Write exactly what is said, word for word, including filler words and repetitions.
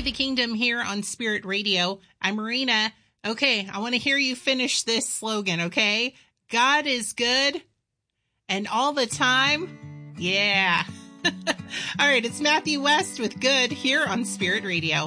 the Kingdom here on Spirit Radio. I'm Marina. Okay, I want to hear you finish this slogan, okay? God is good and all the time. Yeah. All right, it's Matthew West with Good here on Spirit Radio.